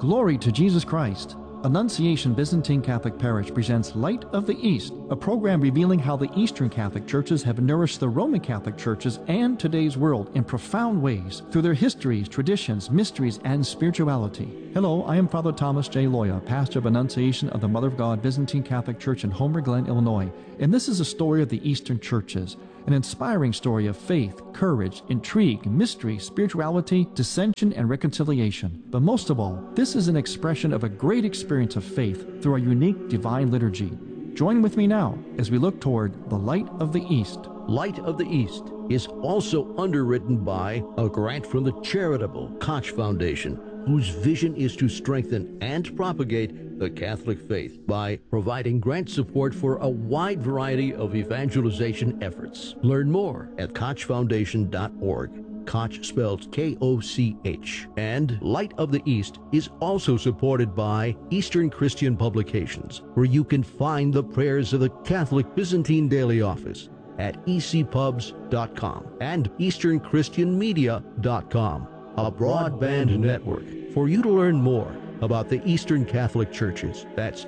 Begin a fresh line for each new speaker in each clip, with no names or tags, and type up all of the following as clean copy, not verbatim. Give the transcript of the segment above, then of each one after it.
Glory to Jesus Christ. Annunciation Byzantine Catholic Parish presents Light of the East, a program revealing how the Eastern Catholic churches have nourished the Roman Catholic churches and today's world in profound ways through their histories, traditions, mysteries, and spirituality. Hello, I am Father Thomas J. Loya, pastor of Annunciation of the Mother of God Byzantine Catholic Church in Homer Glen, Illinois, and this is a story of the Eastern churches. An inspiring story of faith, courage, intrigue, mystery, spirituality, dissension, and reconciliation. But most of all, this is an expression of a great experience of faith through our unique divine liturgy. Join with me now as we look toward the Light of the East.
Light of the East is also underwritten by a grant from the charitable Koch Foundation, whose vision is to strengthen and propagate the Catholic faith by providing grant support for a wide variety of evangelization efforts. Learn more at kochfoundation.org. Koch spelled K-O-C-H. And Light of the East is also supported by Eastern Christian Publications, where you can find the prayers of the Catholic Byzantine Daily Office at ecpubs.com and easternchristianmedia.com, a broadband network for you to learn more about the Eastern Catholic Churches. That's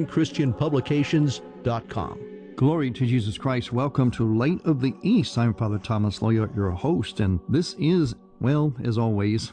easternchristianpublications.com.
Glory to Jesus Christ. Welcome to Light of the East. I'm Father Thomas Loya, your host, and this is, well, as always,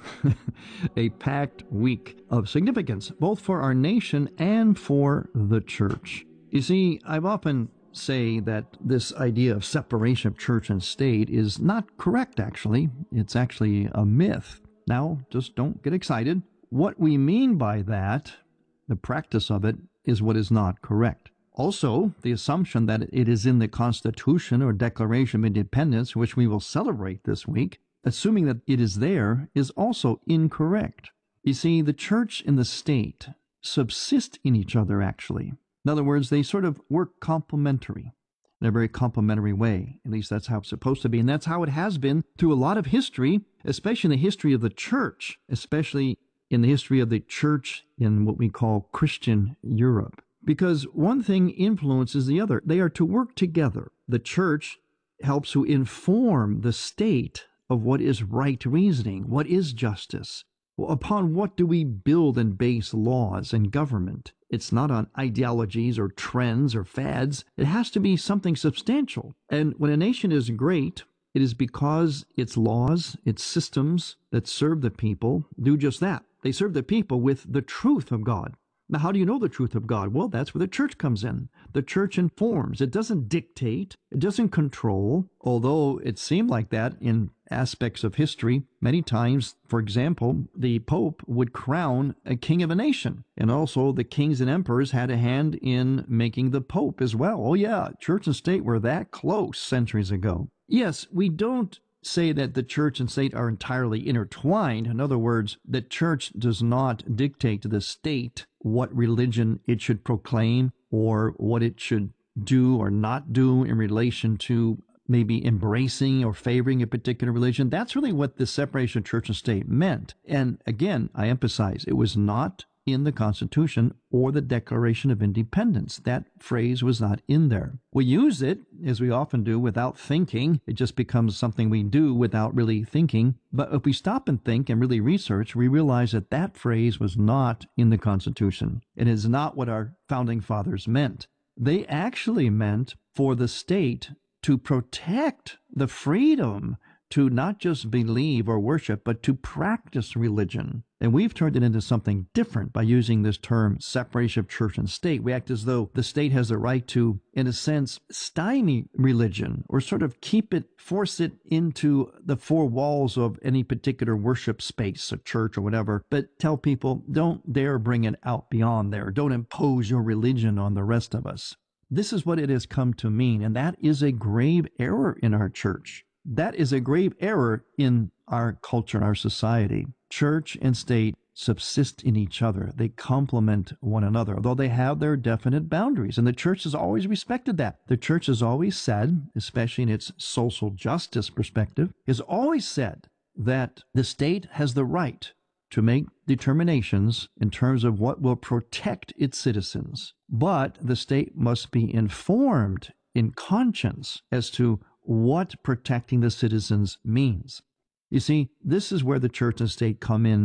a packed week of significance, both for our nation and for the church. You see, I've often say that this idea of separation of church and state is not correct, actually. It's actually a myth. Now, just don't get excited. What we mean by that, the practice of it, is what is not correct. Also, the assumption that it is in the Constitution or Declaration of Independence, which we will celebrate this week, assuming that it is there, is also incorrect. You see, the church and the state subsist in each other, actually. In other words, they sort of work complementary in a very complementary way. At least that's how it's supposed to be. And that's how it has been through a lot of history, especially in the history of the church, especially in the history of the church in what we call Christian Europe. Because one thing influences the other. They are to work together. The church helps to inform the state of what is right reasoning, what is justice. Well, upon what do we build and base laws and government? It's not on ideologies or trends or fads. It has to be something substantial. And when a nation is great, it is because its laws, its systems that serve the people do just that. They serve the people with the truth of God. Now, how do you know the truth of God? Well, that's where the church comes in. The church informs. It doesn't dictate. It doesn't control, although it seemed like that in aspects of history. Many times, for example, the Pope would crown a king of a nation. And also the kings and emperors had a hand in making the Pope as well. Oh yeah, church and state were that close centuries ago. Yes, we don't say that the church and state are entirely intertwined. In other words, the church does not dictate to the state what religion it should proclaim or what it should do or not do in relation to maybe embracing or favoring a particular religion. That's really what the separation of church and state meant. And again, I emphasize, it was not in the Constitution or the Declaration of Independence. That phrase was not in there. We use it, as we often do, without thinking. It just becomes something we do without really thinking. But if we stop and think and really research, we realize that that phrase was not in the Constitution. It is not what our founding fathers meant. They actually meant for the state to protect the freedom to not just believe or worship, but to practice religion. And we've turned it into something different by using this term separation of church and state. We act as though the state has the right to, in a sense, stymie religion or sort of force it into the four walls of any particular worship space, a church or whatever, but tell people, don't dare bring it out beyond there. Don't impose your religion on the rest of us. This is what it has come to mean, and that is a grave error in our church. That is a grave error in our culture and our society. Church and state subsist in each other. They complement one another, although they have their definite boundaries. And the church has always respected that. The church has always said, especially in its social justice perspective, has always said that the state has the right to make determinations in terms of what will protect its citizens. But the state must be informed in conscience as to what protecting the citizens means. You see, this is where the church and state come in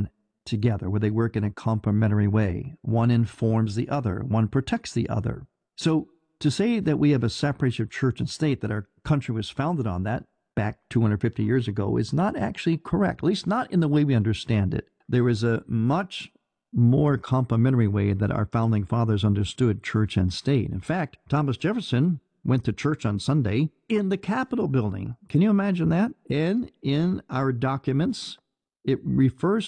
together, where they work in a complementary way. One informs the other, one protects the other. So to say that we have a separation of church and state, that our country was founded on that back 250 years ago, is not actually correct, at least not in the way we understand it. There is a much more complementary way that our founding fathers understood church and state. In fact, Thomas Jefferson went to church on Sunday in the Capitol building. Can you imagine that? And in our documents, it refers